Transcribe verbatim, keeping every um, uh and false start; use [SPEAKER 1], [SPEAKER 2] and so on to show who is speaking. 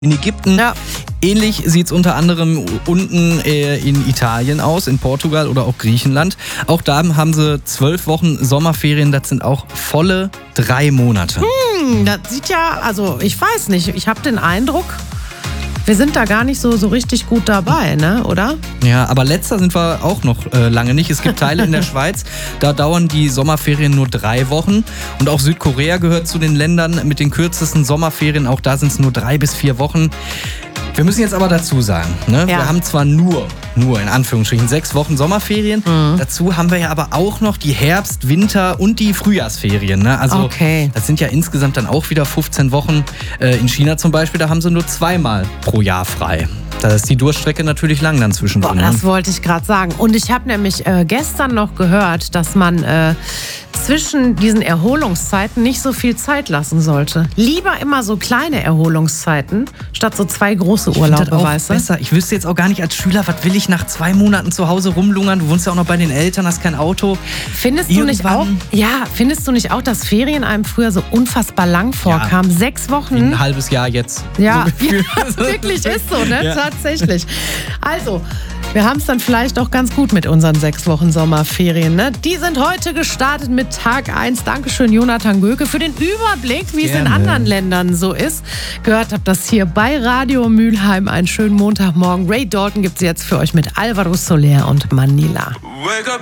[SPEAKER 1] In Ägypten.
[SPEAKER 2] Ja.
[SPEAKER 1] Ähnlich sieht es unter anderem unten äh, in Italien aus, in Portugal oder auch Griechenland. Auch da haben sie zwölf Wochen Sommerferien, das sind auch volle drei Monate.
[SPEAKER 2] Hm, das sieht ja, also ich weiß nicht, ich habe den Eindruck, wir sind da gar nicht so, so richtig gut dabei, ne, oder?
[SPEAKER 1] Ja, aber letzter sind wir auch noch äh, lange nicht. Es gibt Teile in der Schweiz, da dauern die Sommerferien nur drei Wochen. Und auch Südkorea gehört zu den Ländern mit den kürzesten Sommerferien. Auch da sind es nur drei bis vier Wochen. Wir müssen jetzt aber dazu sagen, ne?
[SPEAKER 2] Ja.
[SPEAKER 1] Wir haben zwar nur, nur in Anführungsstrichen, sechs Wochen Sommerferien.
[SPEAKER 2] Mhm.
[SPEAKER 1] Dazu haben wir ja aber auch noch die Herbst-, Winter- und die Frühjahrsferien. Ne? Also
[SPEAKER 2] Okay.
[SPEAKER 1] das sind ja insgesamt dann auch wieder fünfzehn Wochen. Äh, in China zum Beispiel, da haben sie nur zweimal pro Jahr frei. Da ist die Durchstrecke natürlich lang dann zwischendrin.
[SPEAKER 2] Boah,
[SPEAKER 1] ne?
[SPEAKER 2] das wollte ich gerade sagen. Und ich habe nämlich äh, gestern noch gehört, dass man äh, zwischen diesen Erholungszeiten nicht so viel Zeit lassen sollte. Lieber immer so kleine Erholungszeiten, statt so zwei große
[SPEAKER 1] Ich finde
[SPEAKER 2] Urlaube,
[SPEAKER 1] das auch
[SPEAKER 2] weißt du?
[SPEAKER 1] besser. Ich wüsste jetzt auch gar nicht als Schüler, was will ich nach zwei Monaten zu Hause rumlungern? Du wohnst ja auch noch bei den Eltern, hast kein Auto.
[SPEAKER 2] Findest du nicht auch,
[SPEAKER 1] Irgendwann-
[SPEAKER 2] ja, findest du nicht auch, dass Ferien einem früher so unfassbar lang vorkamen? Sechs Wochen?
[SPEAKER 1] Ein halbes Jahr jetzt.
[SPEAKER 2] Ja,
[SPEAKER 1] So gefühlt.
[SPEAKER 2] ja, wirklich ist so, ne?
[SPEAKER 1] Ja.
[SPEAKER 2] Tatsächlich. Also, wir haben es dann vielleicht auch ganz gut mit unseren sechs Wochen Sommerferien. Ne? Die sind heute gestartet mit Tag eins. Dankeschön, Jonathan Göke, für den Überblick, wie es in
[SPEAKER 1] Gerne.
[SPEAKER 2] anderen Ländern so ist. Gehört habt das hier bei Radio Mülheim. Einen schönen Montagmorgen. Ray Dalton gibt es jetzt für euch mit Alvaro Soler und Manila.